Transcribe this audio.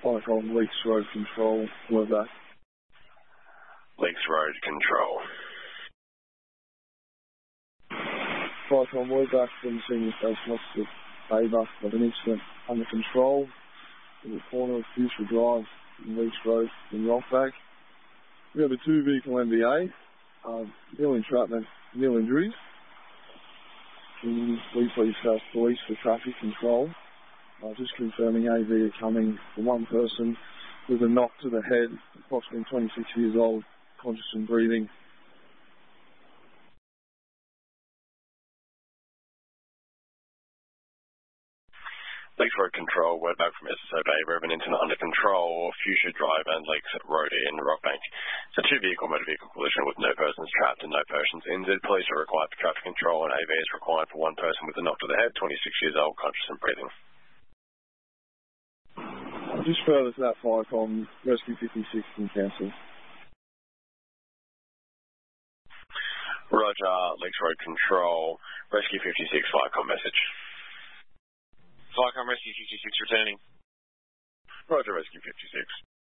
Icon Leaks Road Control, we're back. Leaks Road Control. Icon, we're back from Senior Station Officer Faber of an incident under control in the corner of Fuchsia Drive in Leaks Road in Rockback. We have a 2-vehicle MVA, nil entrapment, nil injuries. Can we please have police for traffic control? Just confirming AV are coming for one person with a knock to the head, approximately 26 years old, conscious and breathing. Leaks Road Control, word back from SSO Faber of an incident under control, Fuchsia Drive and Leaks Road in Rockbank. It's a 2-vehicle motor vehicle collision with no persons trapped and no persons injured. Police are required for traffic control and AV is required for one person with a knock to the head, 26 years old, conscious and breathing. Just further to that Icon, Rescue 56 can cancel. Roger, Leaks Road Control, Rescue 56, Icon message. Icon Rescue 56 returning. Roger, Rescue 56.